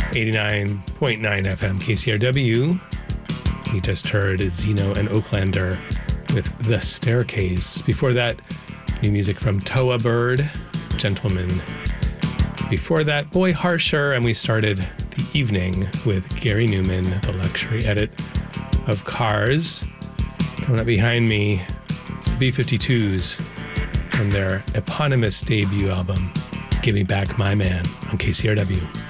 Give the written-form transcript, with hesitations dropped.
89.9 FM KCRW. We just heard Zeno and Oaklander with The Staircase. Before that, new music from Toa Bird, Gentleman. Before that, Boy Harsher, and we started the evening with Gary Newman, the luxury edit of Cars. Coming up behind me is the B-52s from their eponymous debut album, Give Me Back My Man, on KCRW.